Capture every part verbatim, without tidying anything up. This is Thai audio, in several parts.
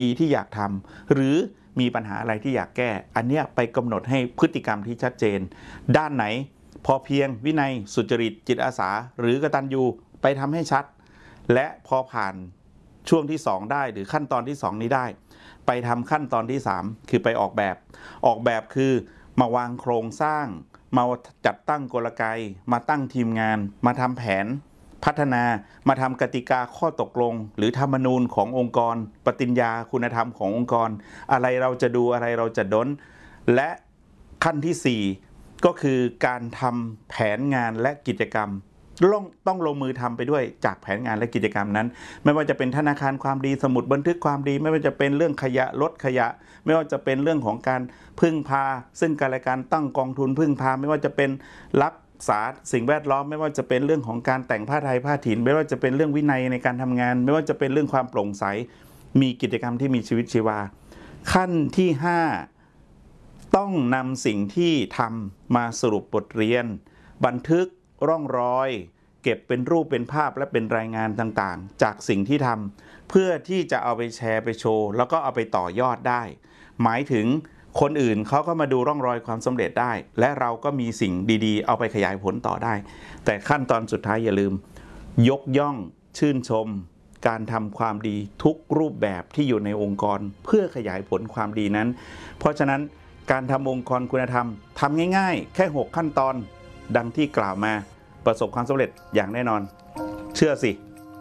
ที่อยากทำหรือมีปัญหาอะไรที่อยากแก้อันเนี้ยไปกำหนดให้พฤติกรรมที่ชัดเจนด้านไหนพอเพียงวินัยสุจริตจิตอาสาหรือกตัญญูไปทำให้ชัดและพอผ่านช่วงที่สองได้หรือขั้นตอนที่สองนี้ได้ไปทำขั้นตอนที่สามคือไปออกแบบออกแบบคือมาวางโครงสร้างมาจัดตั้งกลไกมาตั้งทีมงานมาทำแผนพัฒนามาทำกติกาข้อตกลงหรือธรรมนูญขององค์กรปฏิญญาคุณธรรมขององค์กรอะไรเราจะดูอะไรเราจะด้นและขั้นที่สี่ก็คือการทำแผนงานและกิจกรรมต้องต้องลงมือทำไปด้วยจากแผนงานและกิจกรรมนั้นไม่ว่าจะเป็นธนาคารความดีสมุดบันทึกความดีไม่ว่าจะเป็นเรื่องขยะลดขยะไม่ว่าจะเป็นเรื่องของการพึ่งพาซึ่งกันและกันตั้งกองทุนพึ่งพาไม่ว่าจะเป็นรักษาสิ่งแวดล้อมไม่ว่าจะเป็นเรื่องของการแต่งผ้าไทยผ้าถิ่นไม่ว่าจะเป็นเรื่องวินัยในการทำงานไม่ว่าจะเป็นเรื่องความโปร่งใสมีกิจกรรมที่มีชีวิตชีวาขั้นที่ห้าต้องนำสิ่งที่ทำมาสรุปบทเรียนบันทึกร่องรอยเก็บเป็นรูปเป็นภาพและเป็นรายงานต่างๆจากสิ่งที่ทำเพื่อที่จะเอาไปแชร์ไปโชว์แล้วก็เอาไปต่อยอดได้หมายถึงคนอื่นเขาก็มาดูร่องรอยความสำเร็จได้และเราก็มีสิ่งดีๆเอาไปขยายผลต่อได้แต่ขั้นตอนสุดท้ายอย่าลืมยกย่องชื่นชมการทำความดีทุกรูปแบบที่อยู่ในองค์กรเพื่อขยายผลความดีนั้นเพราะฉะนั้นการทำองค์กรคุณธรรมทำง่ายๆแค่หกขั้นตอนดังที่กล่าวมาประสบความสำเร็จอย่างแน่นอนเชื่อสิ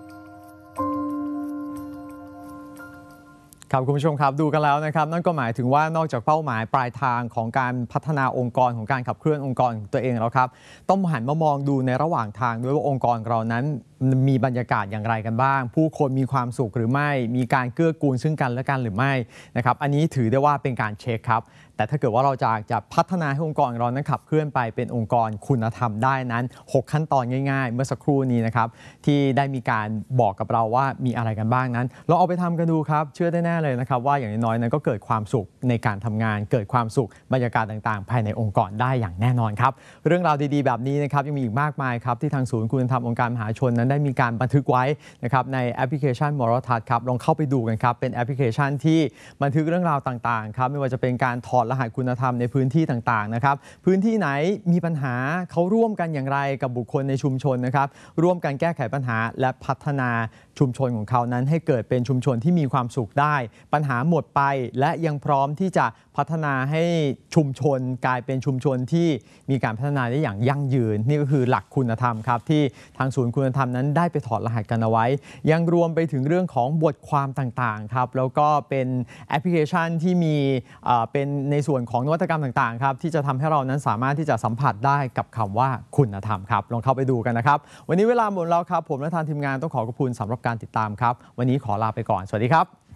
ครับคุณผู้ชมครับดูกันแล้วนะครับนั่นก็หมายถึงว่านอกจากเป้าหมายปลายทางของการพัฒนาองค์กรของการขับเคลื่อนองค์กรของตัวเองแล้วครับต้องหันมามองดูในระหว่างทางด้วยว่าองค์กรเรานั้นมีบรรยากาศอย่างไรกันบ้างผู้คนมีความสุขหรือไม่มีการเกื้อกูลซึ่งกันและกันหรือไม่นะครับอันนี้ถือได้ว่าเป็นการเช็คครับแต่ถ้าเกิดว่าเราจะจะพัฒนาให้องค์กรเรานั้นขับเคลื่อนไปเป็นองค์กรคุณธรรมได้นั้นหกขั้นตอนง่ายๆเมื่อสักครู่นี้นะครับที่ได้มีการบอกกับเราว่ามีอะไรกันบ้างนั้นเราเอาไปทำกันดูครับเชื่อได้แน่เลยนะครับว่าอย่างน้อยๆนั้นก็เกิดความสุขในการทำงานเกิดความสุขบรรยากาศต่างๆภายในองค์กรได้อย่างแน่นอนครับเรื่องราวดีๆแบบนี้นะครับยังมีอีกมากมายครับที่ทางศูนย์คุณธรรมองค์การมหาชนนั้นได้มีการบันทึกไว้นะครับในแอปพลิเคชันมรทัศน์ครับลองเข้าไปดูกันครับเป็นแอปพลิเคชันที่บันทึกเรื่องราวต่างๆครับไม่ว่าจะเป็นการถอดรหัสคุณธรรมในพื้นที่ต่างๆนะครับพื้นที่ไหนมีปัญหาเขาร่วมกันอย่างไรกับบุคคลในชุมชนนะครับร่วมกันแก้ไขปัญหาและพัฒนาชุมชนของเขานั้นให้เกิดเป็นชุมชนที่มีความสุขได้ปัญหาหมดไปและยังพร้อมที่จะพัฒนาให้ชุมชนกลายเป็นชุมชนที่มีการพัฒนาได้อย่างยั่งยืนนี่ก็คือหลักคุณธรรมครับที่ทางศูนย์คุณธรรมนั้นได้ไปถอดรหัสกันเอาไว้ยังรวมไปถึงเรื่องของบทความต่างๆครับแล้วก็เป็นแอปพลิเคชันที่มีเป็นในส่วนของนวัตกรรมต่างๆครับที่จะทำให้เรานั้นสามารถที่จะสัมผัสได้กับคำว่าคุณธรรมครับลองเข้าไปดูกันนะครับวันนี้เวลาหมดแล้วครับผมและทางทีมงานต้องขอขอบคุณสำหรับการติดตามครับวันนี้ขอลาไปก่อนสวัสดีครับ